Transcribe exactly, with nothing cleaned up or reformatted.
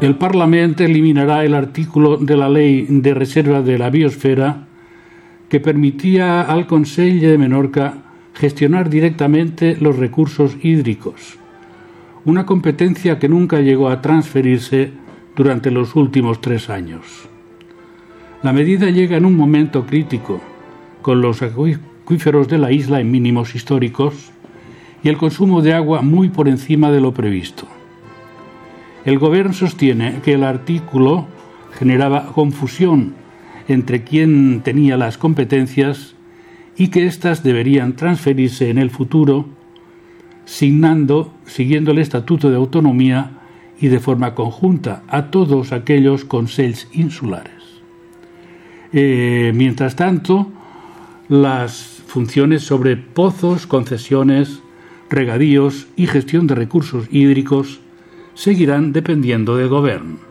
El Parlament eliminará el artículo de la Ley de Reserva de la Biosfera que permitía al Consell de Menorca gestionar directamente los recursos hídricos, una competencia que nunca llegó a transferirse durante los últimos tres años. La medida llega en un momento crítico, con los acuíferos de la isla en mínimos históricos y el consumo de agua muy por encima de lo previsto. El Gobierno sostiene que el artículo generaba confusión entre quién tenía las competencias y que éstas deberían transferirse en el futuro, signando, siguiendo el Estatuto de Autonomía y de forma conjunta a todos aquellos consells insulares. Eh, mientras tanto, las funciones sobre pozos, concesiones, regadíos y gestión de recursos hídricos seguirán dependiendo del Gobierno.